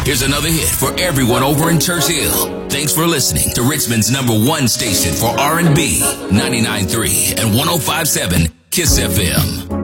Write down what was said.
Here's another hit for everyone over in Churchill. Thanks for listening to Richmond's #1 station for R&B, 99.3 and 105.7 KISS FM.